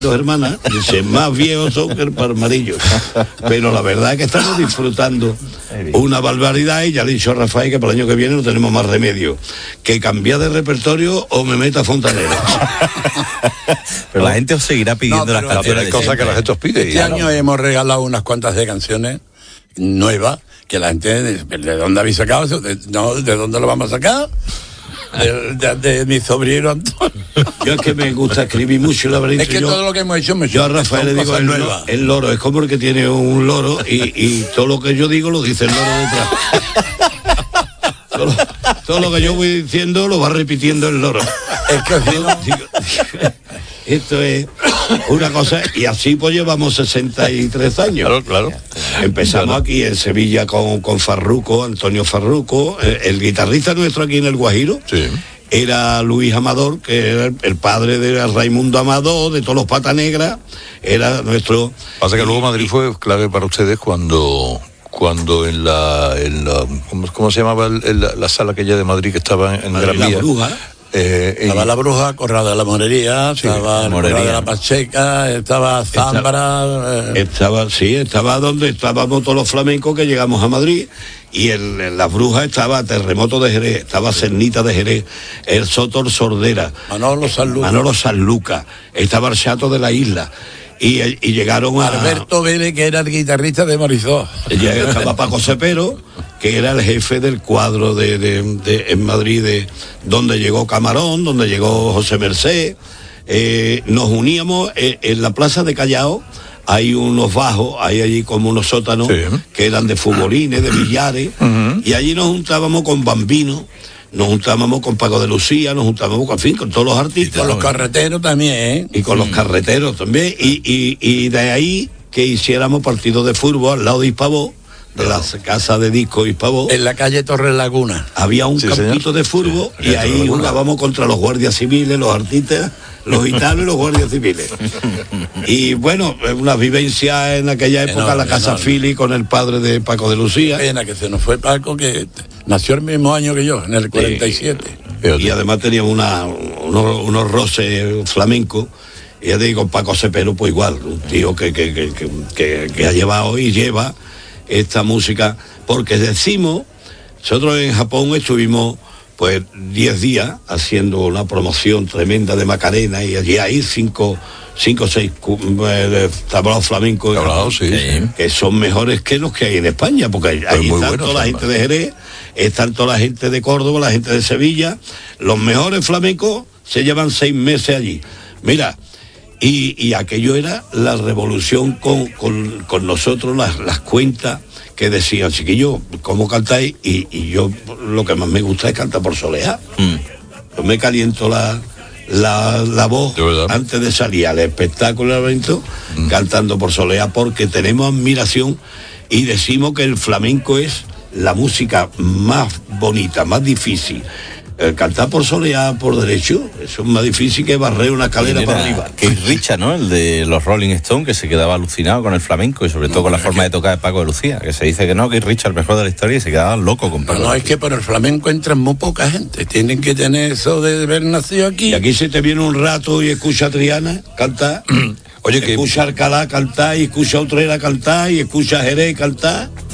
dos hermanas, dice, más viejos son que el palmarillo. Pero la verdad es que estamos disfrutando una barbaridad, y ya le he dicho a Rafael que para el año que viene no tenemos más remedio que cambiar de repertorio o me meta fontanera. Pero la gente os seguirá pidiendo las canciones. Hay cosas que la gente os pide. Este año hemos regalado unas cuantas de canciones nuevas que la gente, ¿de dónde habéis sacado eso? ¿De dónde lo vamos a sacar? De mi sobrino Antonio. Yo es que me gusta escribir mucho, la verdad. Es que todo lo que hemos hecho yo a Rafael le digo el loro, es como el que tiene un loro y todo lo que yo digo lo dice el loro detrás. todo lo que yo voy diciendo lo va repitiendo el loro. Es que esto es una cosa, y así pues llevamos 63 años. Claro. Empezamos aquí en Sevilla con Farruco, Antonio Farruco, el guitarrista nuestro aquí en el Guajiro. Sí. Era Luis Amador, que era el padre de Raimundo Amador, de todos los Pata Negra, era nuestro... Pasa que luego Madrid fue clave para ustedes cuando en la ¿cómo se llamaba la sala aquella de Madrid que estaba en Gran Vía? La Bruja. Estaba la Bruja, Corrada de la Morería, estaba Corrada de la Pacheca, estaba Zambra. Estaba donde estábamos todos los flamencos que llegamos a Madrid, y en las Brujas estaba Terremoto de Jerez, estaba Cernita de Jerez, el Sotor Sordera, Manolo Sanlúcar, estaba el Chato de la Isla. Y llegaron a... Alberto Vélez, que era el guitarrista de Morisó. Ya estaba Paco Cepero, que era el jefe del cuadro en Madrid, donde llegó Camarón, donde llegó José Merced. Nos uníamos en la plaza de Callao. Hay unos bajos, hay allí como unos sótanos, sí, que eran de futbolines, de billares, y allí nos juntábamos con Bambino, nos juntábamos con Paco de Lucía, nos juntábamos con, en fin, con todos los artistas. Y con los carreteros también, ¿eh? Y con los carreteros también. Y de ahí que hiciéramos partidos de fútbol al lado de Hispavó, de la casa de disco Hispavó. En la calle Torres Laguna. Había un campito de fútbol, y ahí jugábamos contra los guardias civiles, los artistas, los gitanos y los guardias civiles. Y bueno, una vivencia en aquella época, la Casa Fili con el padre de Paco de Lucía. Pena que se nos fue Paco, que nació el mismo año que yo, en el 47. Y además teníamos unos roces flamencos. Y ya te digo, Paco Cepero, pues igual, un tío que ha llevado y lleva esta música, porque nosotros en Japón estuvimos pues 10 días haciendo una promoción tremenda de Macarena, y allí hay 5 o 6 tablaos flamencos que son mejores que los que hay en España, porque ahí están toda la gente de Jerez, están toda la gente de Córdoba, la gente de Sevilla. Los mejores flamencos se llevan 6 meses allí. Mira, y aquello era la revolución con nosotros, las cuentas que decían, chiquillos, ¿cómo cantáis? Y yo lo que más me gusta es cantar por soleá. Yo me caliento la voz antes de salir al espectáculo, al evento, cantando por soleá, porque tenemos admiración y decimos que el flamenco es la música más bonita, más difícil. Cantar por soleá, por derecho, eso es más difícil que barrer una escalera para arriba. Keith Richards, ¿no? El de los Rolling Stones, que se quedaba alucinado con el flamenco y sobre todo con la forma de tocar de Paco de Lucía, que se dice que no, Keith Richards, el mejor de la historia, y se quedaba loco con Paco. No, es que por el flamenco entran muy poca gente, tienen que tener eso de haber nacido aquí. Y aquí se te viene un rato y escucha a Triana cantar. Oye, que escucha a Alcalá cantar, y escucha a Utrera cantar, y escucha a Jerez cantar.